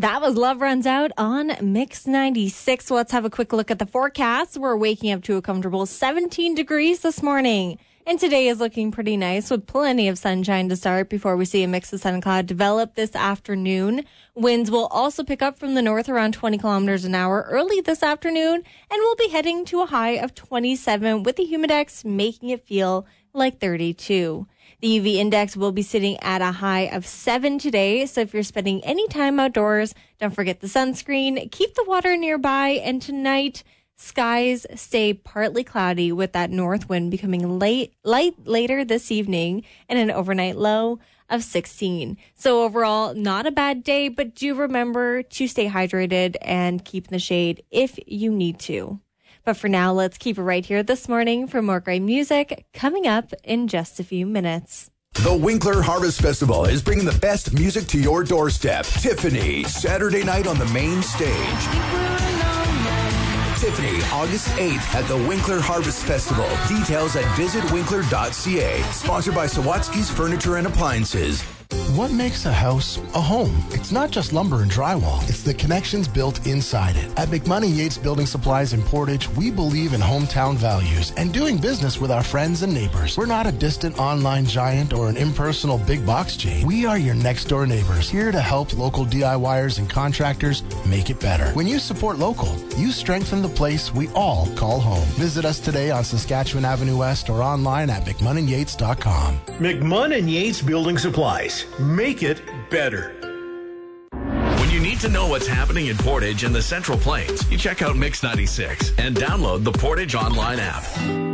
That was Love Runs Out on Mix 96. Well, let's have a quick look at the forecast. We're waking up to a comfortable 17 degrees this morning. And today is looking pretty nice with plenty of sunshine to start before we see a mix of sun and cloud develop this afternoon. Winds will also pick up from the north around 20 kilometers an hour early this afternoon, and we'll be heading to a high of 27 with the humidex making it feel like 32. The UV index will be sitting at a high of 7 today. So if you're spending any time outdoors, don't forget the sunscreen, keep the water nearby, and tonight, skies stay partly cloudy with that north wind becoming light later this evening and an overnight low of 16. So overall, not a bad day, but do remember to stay hydrated and keep in the shade if you need to. But for now, let's keep it right here this morning for more great music coming up in just a few minutes. The Winkler Harvest Festival is bringing the best music to your doorstep. Tiffany, Saturday night on the main stage. Tiffany, August 8th at the Winkler Harvest Festival. Details at visitwinkler.ca. Sponsored by Sawatsky's Furniture and Appliances. What makes a house a home? It's not just lumber and drywall. It's the connections built inside it. At McMoney Yates Building Supplies in Portage, we believe in hometown values and doing business with our friends and neighbors. We're not a distant online giant or an impersonal big box chain. We are your next door neighbors, here to help local DIYers and contractors make it better. When you support local, you strengthen the place we all call home. Visit us today on Saskatchewan Avenue West or online at McMononYates.com. McMonon Yates Building Supplies. Make it better. When you need to know what's happening in Portage and the Central Plains, you check out Mix 96 and download the Portage online app.